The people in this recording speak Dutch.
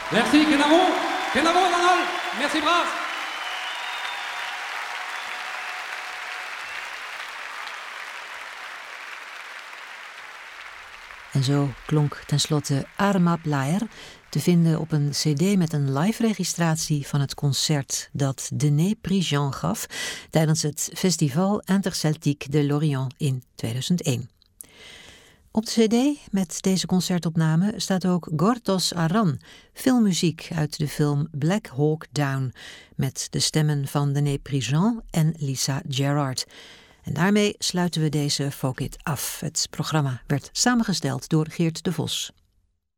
Merci, Kenavo. Kenavo, Danol. Merci, Braas. En zo klonk tenslotte Armab Laer, te vinden op een cd met een live-registratie van het concert dat Denis Prigent gaf tijdens het Festival Interceltique de Lorient in 2001. Op de cd met deze concertopname staat ook Gortos Aran, filmmuziek uit de film Black Hawk Down, met de stemmen van Denis Prigent en Lisa Gerrard. En daarmee sluiten we deze Folk It af. Het programma werd samengesteld door Geert de Vos.